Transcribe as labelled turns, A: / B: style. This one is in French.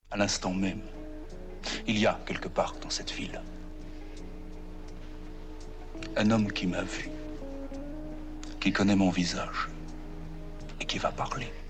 A: À l'instant même, il y a quelque part dans cette ville un homme qui m'a vu, qui connaît mon visage et qui va parler.